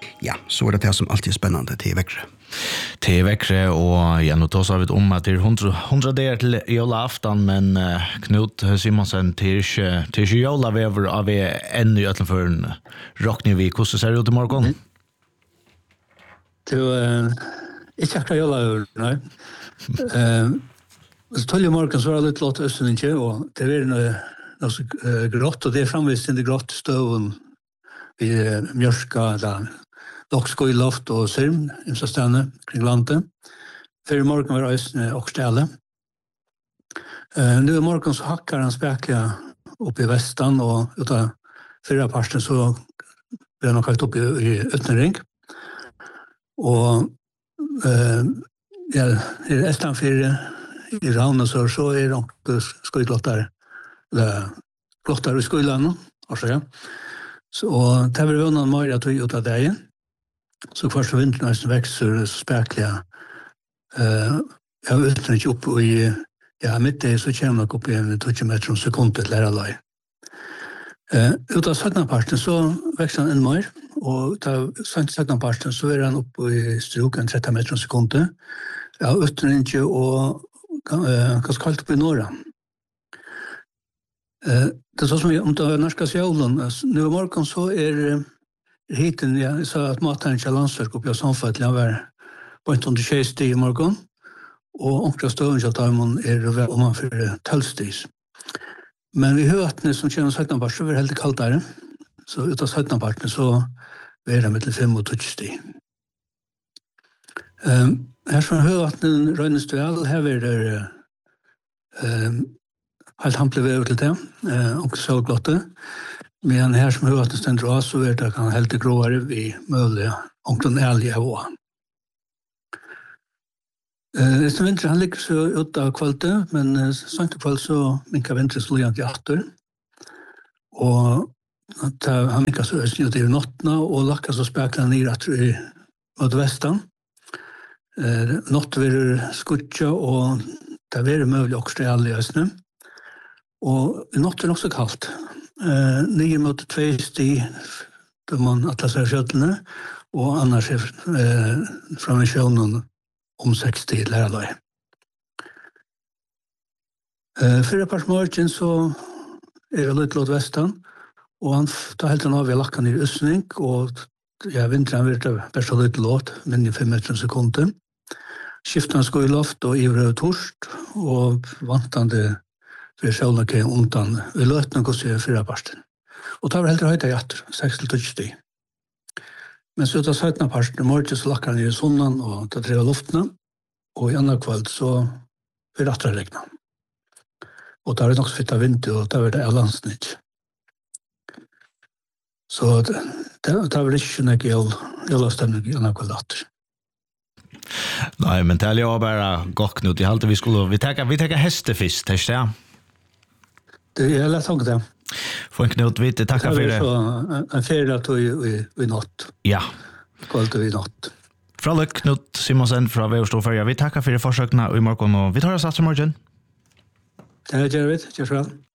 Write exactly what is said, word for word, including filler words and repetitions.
Ja, så är det det som alltid är spännande till veckor. Till veckor och ja, nu tar så vet om att det är hundra hundra dagar till julafton, men uh, Knut Simonsen till till julavever av en ny utanför en rockning vi hur ser det ut imorgon? Mm. Du uh, inte akkurat julavever, nej. Eh så tolv morgon så var det lite låt östen inte och det är en alltså uh, grått och det är framvis in det grått stövun vi uh, mjörska där. Dock i loft och sirm i så stanna kring landet. För morgon var östen och ställe. Eh nu i morgon så hackar han späcka upp i västan och utav förra parten så blir han kallt upp i, i Ötnering. Och eh ja, i Estland för i Rauna så så är det också skollottar. Det klottar i skolan och så. Så det var vunnen mer att utav det. Så första vintern som växer så späckliga. Eh jag vet inte upp i ja mitt det så kommer jag upp i en tjugo meter sekund till lärarlaj. Eh utav sjutton parten så växer han en mer och utav sjutton parten så är han uppe i stroken trettio meter sekund. Ja utan inte och ganska kallt på norra. Eh det är så som om det norska själven nu i morgon så är hiten ja så att maten i landsverk uppe i samfället var på ett under sextio i morgon och omkring stövn så tar man är det om man för tolvstis. Men vi hör att när som känner sjutton part så är det helt kallt där. Så utav sjutton part så är det mellan fem och tjugo. Ehm här som hör att den rönnes väl här är det ehm helt hampligt över till det eh och så glotte. Men här som hör att det ständer så är det kan helt gråare vi möjliga omkring älga och Eh, det är vinter han ligger så utav kvällte, men uh, sånt kväll så minkar vintern så långt i åter. Och att uh, han minkar så ösnjut i nottna och lackar så späklar ner att i mot västan. Eh, nott vill skutcha och det blir möjligt också i alla ösnen. Och i natt är det också kallt. Eh, nio mot två sti då man atlasar skötterna och annars är eh, från sjönen om sextio lärare. Eh för ett par morgon så är det lite åt västan och han tar helt av vi lackan i östning och jag vintern vet det bäst lite låt men i fem meter sekunder. Skiftan ska i loft och i röd torst och vantande för själva kan undan vi låt något så förra parten. Och tar helt höjda jätter sex till tjugo. Men så tar sjutton parten morgon så lackar ner i sonnen och tar tre luften och i andra kväll så blir det att regna. Och där är det också fitta vinter och där är det landsnitt. Så det det var inte något jag jag låste mig i andra kväll att. Nej, men det är ju bara gott Knut. Jag hade vi skulle vi tar vi tar hästfisk, det är det. Det är lätt att det. För Knut vi tackar för det. Så en ferie att vi vi natt. Ja. Kallt vi natt. Fra Knut Simonsen fra Veverstofferja. Vi tackar för det försökna i morgon och vi tar oss att i morgon. Det är det, Jared. Just well.